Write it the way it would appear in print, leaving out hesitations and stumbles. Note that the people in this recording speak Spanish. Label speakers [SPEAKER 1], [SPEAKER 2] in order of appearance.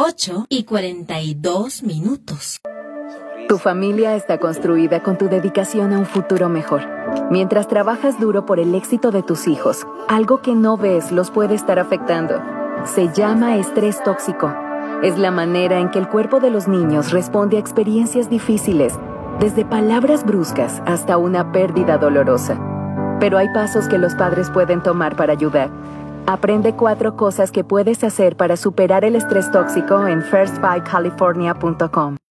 [SPEAKER 1] 8:42.
[SPEAKER 2] Tu familia está construida con tu dedicación a un futuro mejor. Mientras trabajas duro por el éxito de tus hijos, algo que no ves los puede estar afectando. Se llama estrés tóxico. Es la manera en que el cuerpo de los niños responde a experiencias difíciles, desde palabras bruscas hasta una pérdida dolorosa. Pero hay pasos que los padres pueden tomar para ayudar. Aprende 4 cosas que puedes hacer para superar el estrés tóxico en first5california.com.